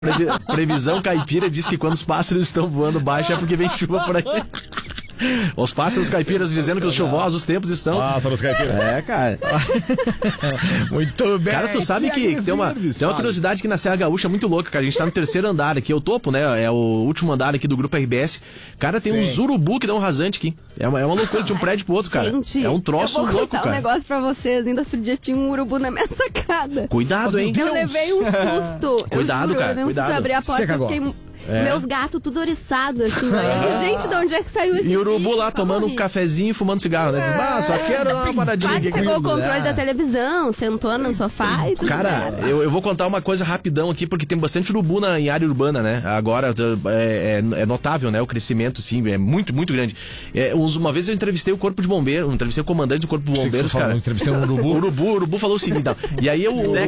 Previsão caipira diz que quando os pássaros estão voando baixo é porque vem chuva por aí. Os pássaros caipiras dizendo que os chuvosos tempos estão... Pássaros caipiras. É, cara. Muito bem. Cara, tu sabe que tem uma curiosidade aqui na Serra Gaúcha muito louca, cara. A gente tá no terceiro andar aqui, é o topo, né? É o último andar aqui do Grupo RBS. Cara, tem uns urubu que dão rasante aqui. É uma loucura de um prédio pro outro, cara. Gente, é um troço louco, cara. Eu vou contar um negócio pra vocês. Ainda outro dia tinha um urubu na minha sacada. Cuidado, hein? Eu levei um susto. Cuidado, cara. Eu levei um susto, abri a porta e fiquei... Meus gatos tudo oriçados, assim. Gente, de onde é que saiu esse E o urubu bicho? lá tomando um cafezinho e fumando cigarro, né? Diz, só quero dar uma paradinha aqui. Pegou o controle da televisão, sentou no sofá e tudo. Cara, eu vou contar uma coisa rapidão aqui, porque tem bastante urubu em área urbana, né? Agora é notável, né? O crescimento, sim, é muito, muito grande. Uma vez eu entrevistei o Corpo de Bombeiros, entrevistei o comandante do Corpo de Bombeiros, cara. Entrevistei um urubu. O urubu falou o seguinte, então. E aí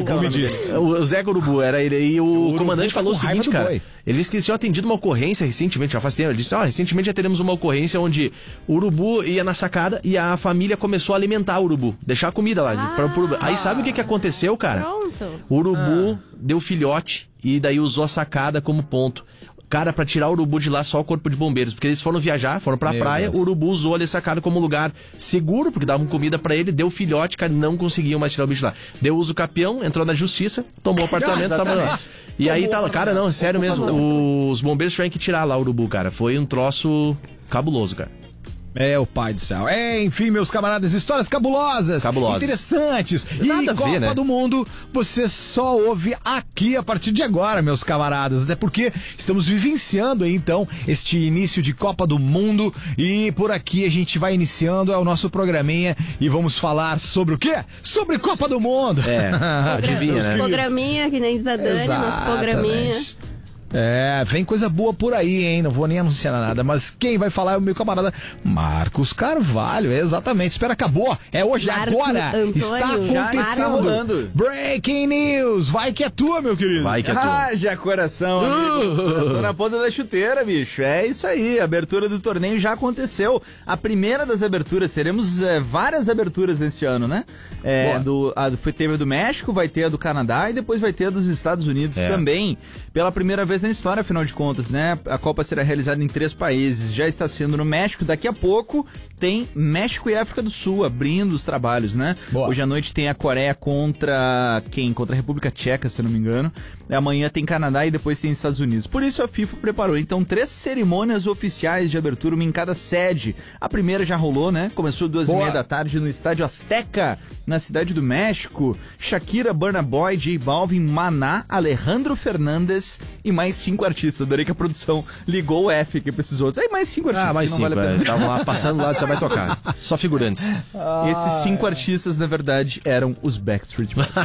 o Zeca Urubu, era ele. E o comandante falou o seguinte, cara. Ele disse que eles tinham atendido uma ocorrência recentemente, já faz tempo. Ele disse, recentemente já teremos uma ocorrência onde o urubu ia na sacada e a família começou a alimentar o urubu, deixar a comida lá. Pro urubu. Aí sabe o que aconteceu, cara? Pronto. O urubu deu filhote e daí usou a sacada como ponto. Cara, pra tirar o urubu de lá, só o Corpo de Bombeiros. Porque eles foram viajar, foram pra praia, o urubu usou ali a sacada como lugar seguro, porque davam comida pra ele, deu filhote, cara, não conseguiam mais tirar o bicho lá. Deu uso capião, entrou na justiça, tomou o apartamento, tava lá. E aí tá, cara, não, é sério mesmo, os bombeiros tiveram que tirar lá o urubu, cara. Foi um troço cabuloso, cara. É, o pai do céu. Enfim, meus camaradas, histórias cabulosas. Interessantes. Nada a Copa né? do Mundo, você só ouve aqui a partir de agora, meus camaradas. Até porque estamos vivenciando aí, então, este início de Copa do Mundo. E por aqui a gente vai iniciando o nosso programinha e vamos falar sobre o quê? Sobre Copa do Mundo. Adivinha, né? Programinha, que nem diz a Dani, nosso programinha. Vem coisa boa por aí, hein? Não vou nem anunciar nada, mas quem vai falar é o meu camarada Marcos Carvalho, exatamente. Espera, acabou. É hoje, agora. Antônio, está acontecendo. Breaking news. Vai que é tua, meu querido. Vai que é tua. Haja coração, amigo. Coração na ponta da chuteira, bicho. É isso aí. A abertura do torneio já aconteceu. A primeira das aberturas. Teremos várias aberturas neste ano, né? Teve a do México, vai ter a do Canadá e depois vai ter a dos Estados Unidos também. Pela primeira vez na história, afinal de contas, né? A Copa será realizada em 3 países. Já está sendo no México. Daqui a pouco tem México e África do Sul abrindo os trabalhos, né? Boa. Hoje à noite tem a Coreia contra quem? Contra a República Tcheca, se eu não me engano. Amanhã tem Canadá e depois tem Estados Unidos. Por isso a FIFA preparou, então, 3 cerimônias oficiais de abertura, uma em cada sede. A primeira já rolou, né? Começou 2h30 da tarde no Estádio Azteca, na Cidade do México. Shakira, Burna Boy, J Balvin, Maná, Alejandro Fernandes e mais 5 artistas. Adorei que a produção ligou o F aqui pra esses outros. Aí mais 5 artistas. Mais 5, vale estavam lá passando lá, você vai tocar. Só figurantes. Esses 5 artistas, na verdade, eram os Backstreet Boys.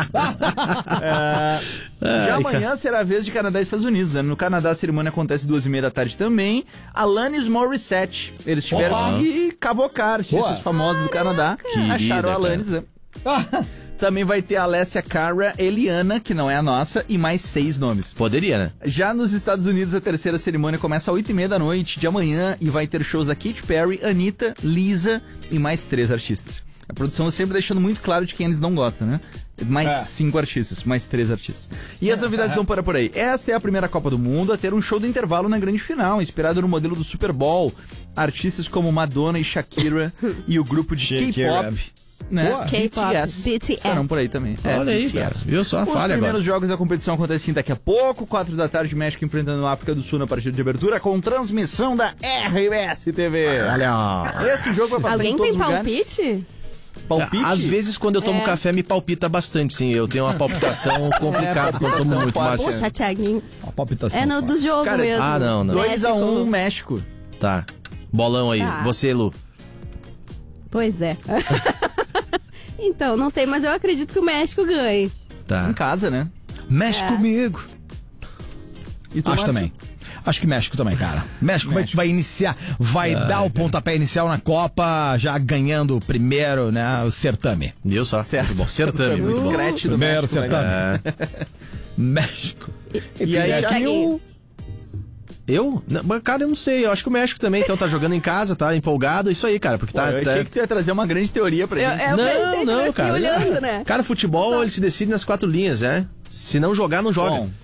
Já amanhã será a vez de Canadá e Estados Unidos, né? No Canadá a cerimônia acontece 2h30 da tarde também. Alanis Morissette. Eles tiveram que cavocar artistas famosos do Canadá. Acharam a Alanis, né? Também vai ter a Alessia Cara, Eliana, que não é a nossa, e mais 6 nomes. Poderia, né? Já nos Estados Unidos, a terceira cerimônia começa às 8h30 da noite de amanhã e vai ter shows da Katy Perry, Anitta, Lisa e mais 3 artistas. A produção sempre deixando muito claro de quem eles não gostam, né? Mais 5 artistas, mais 3 artistas. E as novidades vão por aí. Esta é a primeira Copa do Mundo a ter um show do intervalo na grande final, inspirado no modelo do Super Bowl. Artistas como Madonna e Shakira e o grupo de K-pop, né? BTS estarão por aí também. Olha aí, cara. Viu só? Os primeiros jogos da competição acontecem daqui a pouco, 4 da tarde, México enfrentando a África do Sul na partida de abertura, com transmissão da RBS TV. Olha. Esse jogo vai passar Alguém em todos tem os lugares. palpite? Palpite? Às vezes, quando eu tomo café, me palpita bastante, sim. Eu tenho uma palpitação complicada quando eu tomo muito. Poxa, Thiaguinho. Uma palpitação. É no do jogo Cara, mesmo. não. 2-1 México. Tá. Bolão aí. Você, Lu. Pois é. Então, não sei, mas eu acredito que o México ganhe. Tá. Em casa, né? Mexe comigo. E tu, Acho Márcio? também. Acho que México também, cara. México vai iniciar, vai dar o pontapé inicial na Copa, já ganhando o primeiro, né, o certame. Viu só? Certo. Muito bom. Certame. O Muito bom. scratch do Primeiro México. certame. México. E aí, aqui Eu? Cara, eu não sei. Eu acho que o México também, então, tá jogando em casa, tá empolgado. Isso aí, cara, porque tá... eu achei que tu ia trazer uma grande teoria pra gente. Eu pensei, Não, eu fiquei cara. olhando, né? Cara, futebol, ele se decide nas 4 linhas, né? Se não jogar, não joga. Bom,